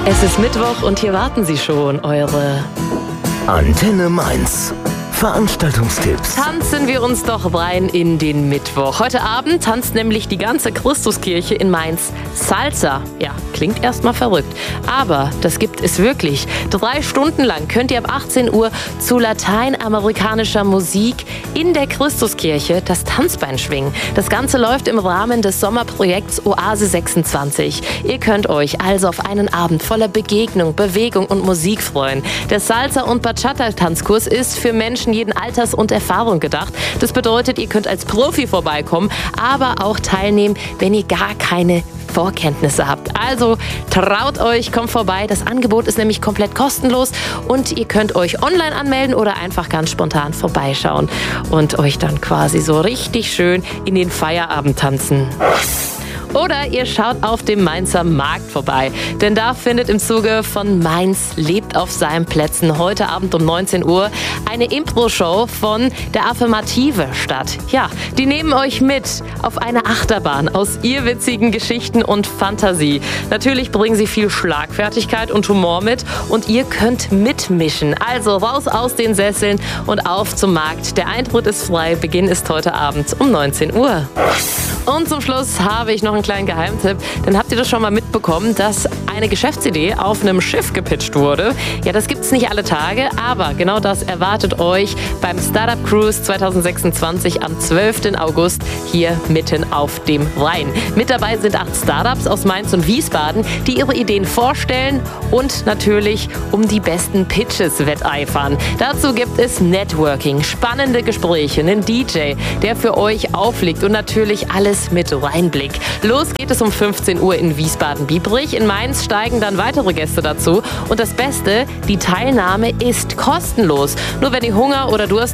Es ist Mittwoch und hier warten sie schon, eure Antenne Mainz. Veranstaltungstipps. Tanzen wir uns doch rein in den Mittwoch. Heute Abend tanzt nämlich die ganze Christuskirche in Mainz Salsa. Ja, klingt erstmal verrückt, aber das gibt es wirklich. 3 Stunden lang könnt ihr ab 18 Uhr zu lateinamerikanischer Musik in der Christuskirche das Tanzbein schwingen. Das Ganze läuft im Rahmen des Sommerprojekts Oase 26. Ihr könnt euch also auf einen Abend voller Begegnung, Bewegung und Musik freuen. Der Salsa- und Bachata-Tanzkurs ist für Menschen jeden Alters und Erfahrung gedacht. Das bedeutet, ihr könnt als Profi vorbeikommen, aber auch teilnehmen, wenn ihr gar keine Vorkenntnisse habt. Also traut euch, kommt vorbei. Das Angebot ist nämlich komplett kostenlos und ihr könnt euch online anmelden oder einfach ganz spontan vorbeischauen und euch dann quasi so richtig schön in den Feierabend tanzen. Oder ihr schaut auf dem Mainzer Markt vorbei, denn da findet im Zuge von Mainz lebt auf seinen Plätzen heute Abend um 19 Uhr eine Impro-Show von der Affirmative statt. Ja, die nehmen euch mit auf eine Achterbahn aus irrwitzigen Geschichten und Fantasie. Natürlich bringen sie viel Schlagfertigkeit und Humor mit und ihr könnt mitmischen. Also raus aus den Sesseln und auf zum Markt. Der Eintritt ist frei, Beginn ist heute Abend um 19 Uhr. Und zum Schluss habe ich noch einen kleinen Geheimtipp. Dann habt ihr das schon mal mitbekommen, dass eine Geschäftsidee auf einem Schiff gepitcht wurde. Ja, das gibt's nicht alle Tage, aber genau das erwartet euch beim Startup Cruise 2026 am 12. August hier mitten auf dem Rhein. Mit dabei sind 8 Startups aus Mainz und Wiesbaden, die ihre Ideen vorstellen und natürlich um die besten Pitches wetteifern. Dazu gibt es Networking, spannende Gespräche, einen DJ, der für euch auflegt und natürlich alles mit Rheinblick. Los geht es um 15 Uhr in Wiesbaden-Biebrich. In Mainz steigen dann weitere Gäste dazu. Und das Beste, die Teilnahme ist kostenlos. Nur wenn ihr Hunger oder Durst